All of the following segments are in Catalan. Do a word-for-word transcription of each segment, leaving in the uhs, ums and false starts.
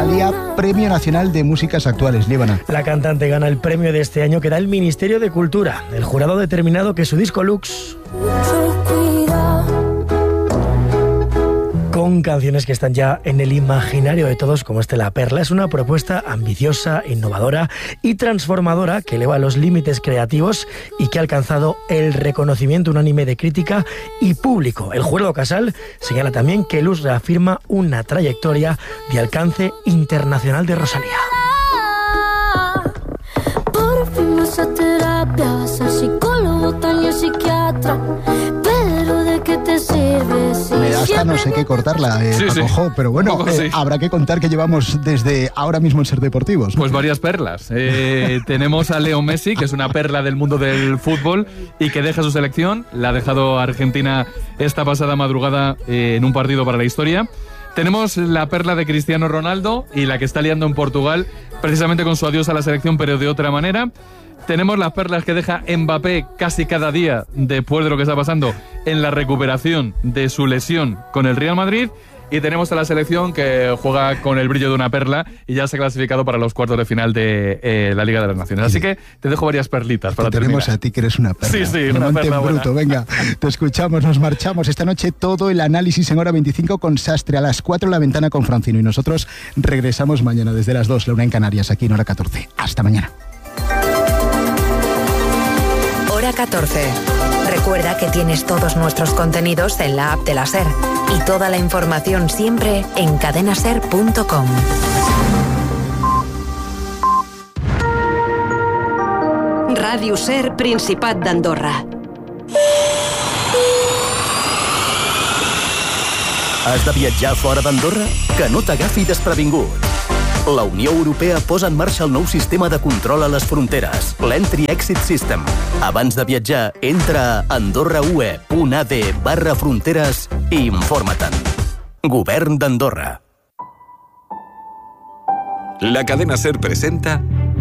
Rosalía, Premio Nacional de Músicas Actuales. Líbana. La cantante gana el premio de este año que da el Ministerio de Cultura. El jurado ha determinado que su disco Lux, con canciones que están ya en el imaginario de todos, como este La Perla, es una propuesta ambiciosa, innovadora y transformadora que eleva los límites creativos y que ha alcanzado el reconocimiento unánime de crítica y público. El jurado Casal señala también que Lux reafirma una trayectoria de alcance internacional de Rosalía. Por fin no sé terapia, vas a psicólogo, tal y psiquiatra. Pero ¿de qué te sirve? Si Me da hasta no sé qué cortarla, eh, Sí, sí. Pacojo, pero bueno, Poco, eh, sí. habrá que contar que llevamos desde ahora mismo en Ser Deportivos, ¿no? Pues varias perlas. Eh, tenemos a Leo Messi, que es una perla del mundo del fútbol y que deja su selección. La ha dejado Argentina esta pasada madrugada eh, en un partido para la historia. Tenemos la perla de Cristiano Ronaldo y la que está liando en Portugal, precisamente con su adiós a la selección, pero de otra manera. Tenemos las perlas que deja Mbappé casi cada día después de lo que está pasando en la recuperación de su lesión con el Real Madrid. Y tenemos a la selección que juega con el brillo de una perla y ya se ha clasificado para los cuartos de final de eh, la Liga de las Naciones. Así que te dejo varias perlitas para Te tenemos terminar. a ti que eres una perla. Sí, sí, una Monte perla buena. bruto. Venga, te escuchamos, nos marchamos. Esta noche todo el análisis en Hora veinticinco con Sastre, a las cuatro La Ventana con Francino. Y nosotros regresamos mañana desde las dos, la una en Canarias, aquí en Hora catorce. Hasta mañana. Hora catorce. Recuerda que tienes todos nuestros contenidos en la app de la SER y toda la información siempre en cadena ser punto com. Ràdio SER, Principat d'Andorra. Has de viatjar fora d'Andorra? Que no t'agafi desprevingut. La Unió Europea posa en marxa el nou sistema de control a les fronteres, l'Entry Exit System. Abans de viatjar, entra a andorraue.ad barra fronteres i informa-te'n. Govern d'Andorra. La cadena SER presenta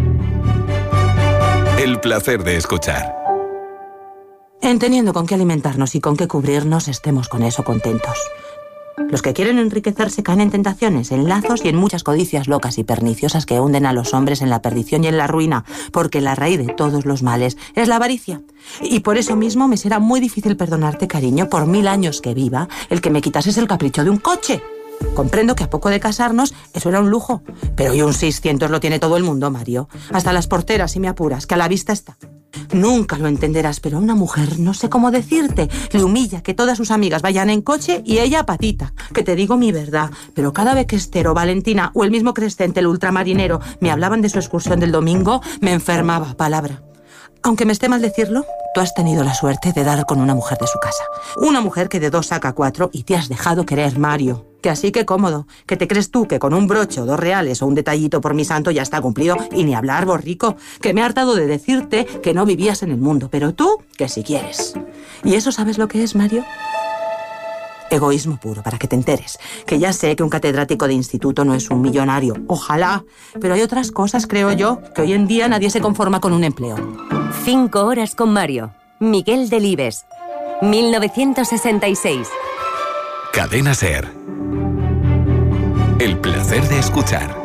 El placer de escuchar. En teniendo con qué alimentarnos y con qué cubrirnos, estemos con eso contentos. Los que quieren enriquecerse caen en tentaciones, en lazos y en muchas codicias locas y perniciosas que hunden a los hombres en la perdición y en la ruina, porque la raíz de todos los males es la avaricia. Y por eso mismo me será muy difícil perdonarte, cariño, por mil años que viva, el que me quitases el capricho de un coche. Comprendo que a poco de casarnos eso era un lujo, pero hoy un seiscientos lo tiene todo el mundo, Mario. Hasta las porteras, si me apuras, que a la vista está. Nunca lo entenderás, pero a una mujer, no sé cómo decirte, le humilla que todas sus amigas vayan en coche y ella a patita. Que te digo mi verdad, pero cada vez que Estero, Valentina o el mismo Crescente, el ultramarinero, me hablaban de su excursión del domingo, me enfermaba, palabra. Aunque me esté mal decirlo, tú has tenido la suerte de dar con una mujer de su casa. Una mujer que de dos saca cuatro y te has dejado querer, Mario. Que así que cómodo, que te crees tú que con un broche o dos reales o un detallito por mi santo ya está cumplido, y ni hablar, borrico, que me he hartado de decirte que no vivías en el mundo, pero tú, que si quieres. ¿Y eso sabes lo que es, Mario? Egoísmo puro, para que te enteres. Que ya sé que un catedrático de instituto no es un millonario, ojalá, pero hay otras cosas, creo yo, que hoy en día nadie se conforma con un empleo. Cinco horas con Mario. Miguel Delibes. mil novecientos sesenta y seis. Cadena SER. El placer de escuchar.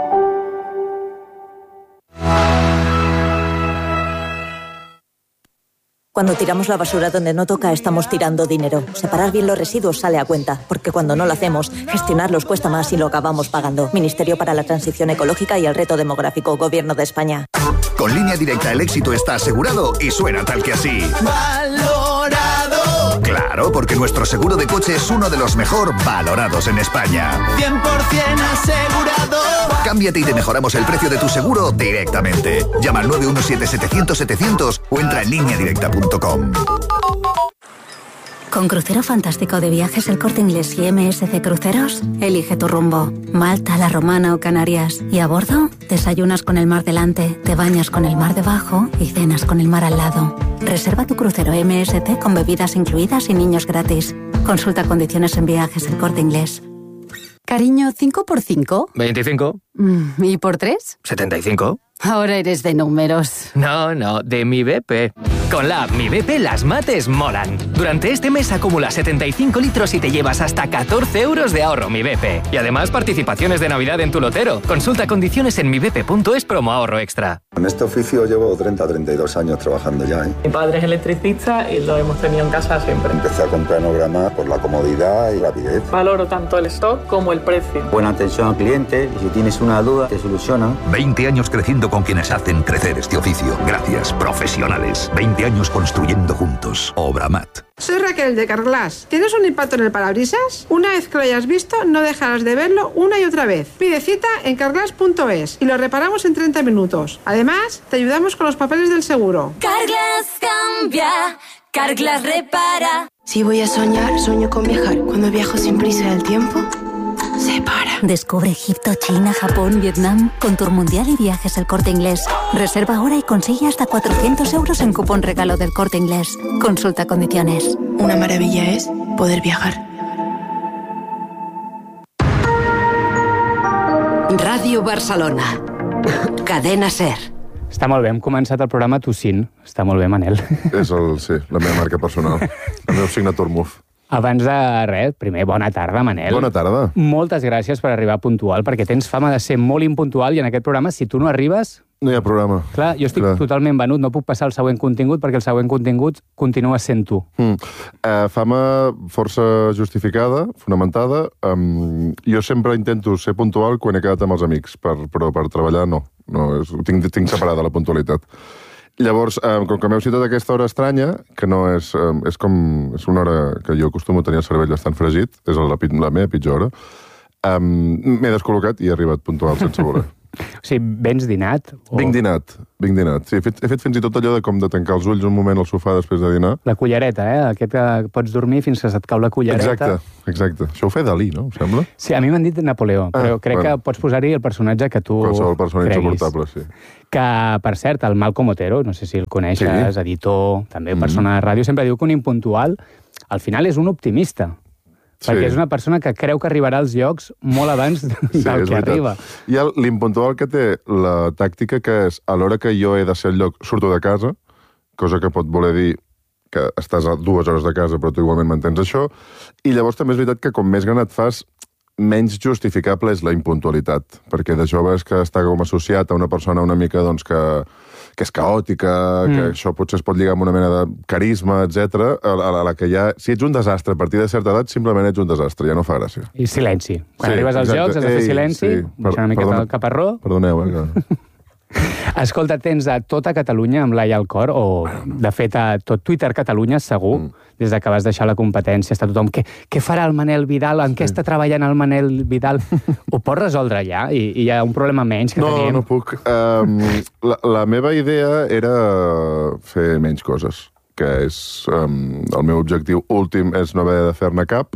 Cuando tiramos la basura donde no toca, estamos tirando dinero. Separar bien los residuos sale a cuenta, porque cuando no lo hacemos, gestionarlos cuesta más y lo acabamos pagando. Ministerio para la Transición Ecológica y el Reto Demográfico, Gobierno de España. Con Línea Directa el éxito está asegurado y suena tal que así. ¡Valorado! Claro, porque nuestro seguro de coche es uno de los mejor valorados en España. cien por ciento asegurado. Cámbiate y te mejoramos el precio de tu seguro directamente. Llama al nueve uno siete, setecientos, setecientos o entra en línea directa punto com. Con Crucero Fantástico de Viajes El Corte Inglés y M S C Cruceros, elige tu rumbo. Malta, La Romana o Canarias. Y a bordo, desayunas con el mar delante, te bañas con el mar debajo y cenas con el mar al lado. Reserva tu crucero M S C con bebidas incluidas y niños gratis. Consulta condiciones en Viajes El Corte Inglés. Cariño, ¿cinco por cinco? veinticinco. Mm, ¿Y por tres? setenta y cinco. Ahora eres de números. No, no, de mi B P. Con la app Mi B P las mates molan. Durante este mes acumula setenta y cinco litros y te llevas hasta catorce euros de ahorro Mi B P. Y además participaciones de Navidad en tu lotero. Consulta condiciones en mi b p punto es promo ahorro extra. En este oficio llevo treinta a treinta y dos años trabajando ya, ¿eh? Mi padre es electricista y lo hemos tenido en casa siempre. Empecé a comprar Enograma por la comodidad y rapidez. Valoro tanto el stock como el precio. Buena atención al cliente y si tienes una duda te solucionan. veinte años creciendo con quienes hacen crecer este oficio. Gracias, profesionales. veinte años construyendo juntos. Obramat. Soy Raquel de Carglass. ¿Tienes un impacto en el parabrisas? Una vez que lo hayas visto, no dejarás de verlo una y otra vez. Pide cita en carglass punto es y lo reparamos en treinta minutos. Además, te ayudamos con los papeles del seguro. Carglass cambia, Carglass repara. Si voy a soñar, sueño con viajar. Cuando viajo sin prisa del tiempo, se para. Descubre Egipto, China, Japón, Vietnam con Tour Mundial y Viajes El Corte Inglés. Reserva ahora y consigue hasta cuatrocientos euros en cupón regalo del Corte Inglés. Consulta condiciones. Una maravilla es poder viajar. Ràdio Barcelona. Cadena SER. Està molt bé, hem començat el programa tossint. Està molt bé, Manel. És el, sí, la meva marca personal. El meu signature move. Abans de res, primer, bona tarda, Manel. Bona tarda. Moltes gràcies per arribar puntual, perquè tens fama de ser molt impuntual i en aquest programa, si tu no arribes... No hi ha programa. Clar, jo estic Clar. totalment venut, no puc passar al següent contingut perquè el següent contingut continua sent tu. Mm. Uh, fama força justificada, fonamentada. Um, jo sempre intento ser puntual quan he quedat amb els amics, per, però per treballar no. no és, tinc, tinc separada la puntualitat. Llavors, um, com que m'heu citat aquesta hora estranya, que no és... Um, és com... És una hora que jo acostumo a tenir el cervell bastant fregit, és la, la meva pitjor hora, um, m'he descol·locat i he arribat puntual sense voler. O sigui, vens dinat? O... Vinc dinat, vinc dinat. Sí, he, fet, he fet fins i tot allò de com de tancar els ulls un moment al sofà després de dinar. La cullereta, eh? Aquest que pots dormir fins que se't cau la cullereta. Exacte, exacte. Això ho feia Dalí, no? Em sembla? Sí, a mi m'han dit Napoleó, ah, però crec bueno. que pots posar-hi el personatge que tu Qualsevol persona creguis. Insuportable, sí. Que, per cert, el Malcom Otero, no sé si el coneixes, sí. editor, també mm. persona de ràdio, sempre diu que un impuntual al final és un optimista. Sí. Perquè és una persona que creu que arribarà als llocs molt abans del sí, que veritat. arriba. I l'impuntual que té la tàctica que és, a l'hora que jo he de ser al lloc, surto de casa, cosa que pot voler dir que estàs a dues hores de casa però tu igualment mantens això, i llavors també és veritat que com més gran et fas, menys justificable és la impuntualitat, perquè de jove és que està com associat a una persona una mica doncs, que, que és caòtica, mm. que això potser es pot lligar amb una mena de carisma, etcètera, a, a, a la que ja... Si ets un desastre a partir de certa edat, simplement ets un desastre, ja no fa gràcia. I silenci. Quan sí, arribes als exacte. llocs has de fer silenci, sí. baixar una miqueta el caparró... Perdoneu, eh, que... Escolta, tens a tota Catalunya amb l'ai al cor, o de fet a tot Twitter Catalunya, segur, mm. des que vas deixar la competència, està tothom... Què, què farà el Manel Vidal? En sí. què està treballant el Manel Vidal? Ho pots resoldre ja? I, i hi ha un problema menys que no, teníem? No, no puc. Um, la, la meva idea era fer menys coses, que és... Um, el meu objectiu últim és no haver de fer-ne cap,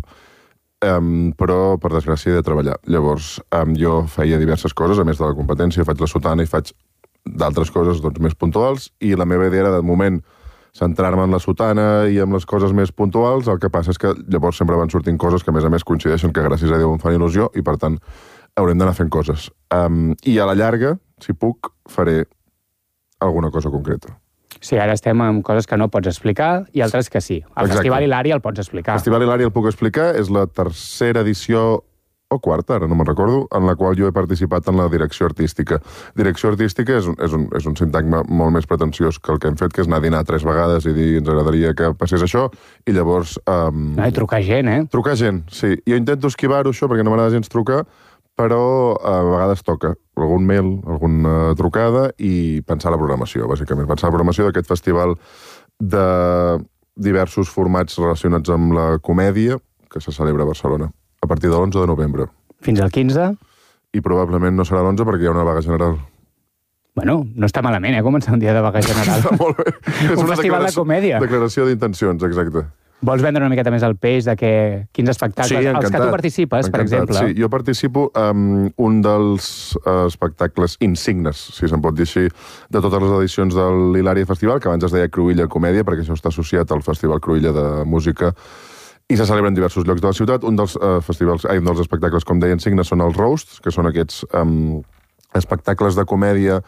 um, però, per desgràcia, he de treballar. Llavors, um, jo feia diverses coses, a més de la competència, faig la sotana i faig d'altres coses doncs, més puntuals, i la meva idea era, de moment, centrar-me en la sotana i en les coses més puntuals. El que passa és que llavors sempre van sortint coses que, a més a més, coincideixen que gràcies a Déu em fan il·lusió i, per tant, haurem d'anar fent coses. Um, I a la llarga, si puc, faré alguna cosa concreta. Sí, ara estem amb coses que no pots explicar i altres que sí. El Exacte. Festival Hilari el pots explicar. El Festival Hilari el puc explicar. És la tercera edició o quarta, ara no me'n recordo, en la qual jo he participat en la direcció artística. Direcció artística és un, és un, és un sintagma molt més pretensiós que el que hem fet, que és anar a dinar tres vegades i dir ens agradaria que passés això, i llavors... Um... No, i trucar gent, eh? Trucar gent, sí. Jo intento esquivar-ho, això, perquè no m'agrada gens trucar, però a vegades toca algun mail, alguna trucada, i pensar la programació, bàsicament. Pensar la programació d'aquest festival de diversos formats relacionats amb la comèdia que se celebra a Barcelona, a partir de l'onze de novembre. Fins al quinze? I probablement no serà l'onze perquè hi ha una vaga general. Bueno, no està malament, eh, començar un dia de vaga general. Està molt bé. Un és festival de comèdia. Declaració d'intencions, exacte. Vols vendre una miqueta més el peix de que, quins espectacles... Sí, encantat. Els que tu participes, encantat. Per exemple. Sí, jo participo en un dels uh, espectacles insignes, si se'n pot dir així, de totes les edicions de l'Hilari Festival, que abans es deia Cruïlla Comèdia, perquè això està associat al Festival Cruïlla de Música, i se celebra en diversos llocs de la ciutat. Un dels uh, festivals, ai, un dels espectacles, com deia, insignes són els roasts, que són aquests um, espectacles de comèdia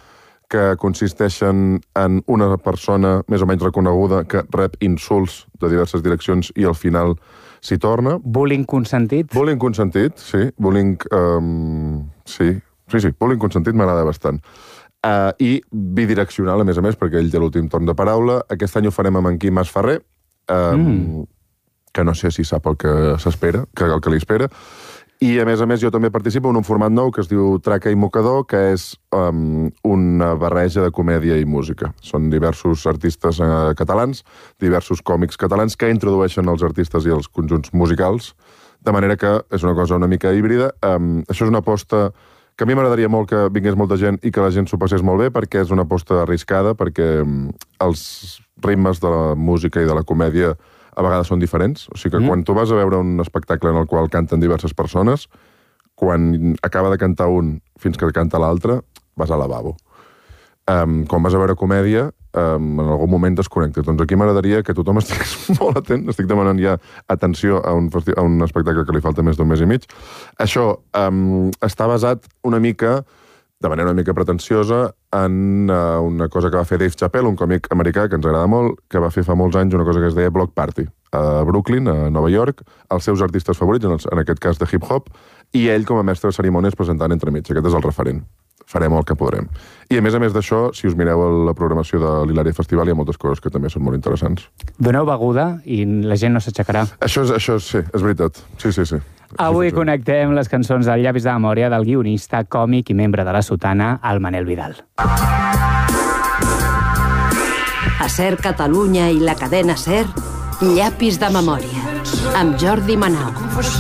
que consisteixen en una persona més o menys reconeguda que rep insults de diverses direccions i al final s'hi torna. Bullying consentit? Bullying consentit, sí. Bullying... Um, sí, sí, sí, bullying consentit m'agrada bastant. Uh, I bidireccional, a més a més, perquè ell té l'últim torn de paraula. Aquest any ho farem amb en Quim Masferrer, um, mm. que no sé si sap el que s'espera, que el que li espera. I, a més a més, jo també participo en un format nou que es diu Traca i Mocador, que és um, una barreja de comèdia i música. Són diversos artistes uh, catalans, diversos còmics catalans que introdueixen els artistes i els conjunts musicals, de manera que és una cosa una mica híbrida. Um, això és una aposta que a mi m'agradaria molt que vingués molta gent i que la gent s'ho passés molt bé, perquè és una aposta arriscada, perquè um, els ritmes de la música i de la comèdia a vegades són diferents. O sigui que mm. quan tu vas a veure un espectacle en el qual canten diverses persones, quan acaba de cantar un fins que canta l'altre, vas al lavabo. Um, quan vas a veure comèdia, um, en algun moment desconnectes. Doncs aquí m'agradaria que tothom estigués molt atent. Estic demanant ja atenció a un, a un espectacle que li falta més d'un mes i mig. Això um, està basat una mica, de manera una mica pretensiosa, en uh, una cosa que va fer Dave Chappelle, un còmic americà que ens agrada molt, que va fer fa molts anys una cosa que es deia Block Party, a Brooklyn, a Nova York, els seus artistes favorits, en, el, en aquest cas de hip-hop, i ell com a mestre de cerimònies presentant entremig. Aquest és el referent. Farem el que podrem. I a més a més d'això, si us mireu la programació de l'Hilària Festival, hi ha moltes coses que també són molt interessants. Doneu beguda i la gent no s'aixecarà. Això, és, això sí, és veritat. Sí, sí, sí. Avui connectem les cançons del Llavis de memòria del guionista, còmic i membre de la Sotana, el Manel Vidal. A SER Catalunya i la cadena SER, Llapis de memòria, amb Jordi Manau.